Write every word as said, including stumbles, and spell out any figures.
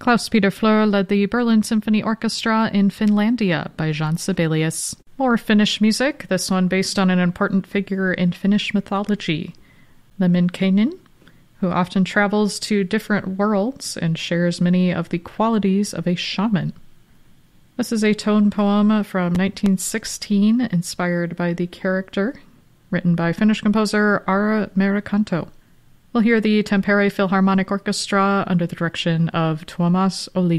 Klaus-Peter Fleur led the Berlin Symphony Orchestra in Finlandia by Jean Sibelius. More Finnish music, this one based on an important figure in Finnish mythology, Lemminkainen, who often travels to different worlds and shares many of the qualities of a shaman. This is a tone poem from nineteen sixteen, inspired by the character, written by Finnish composer Ara Merikanto. We'll hear the Tampere Philharmonic Orchestra under the direction of Tuomas Olivi.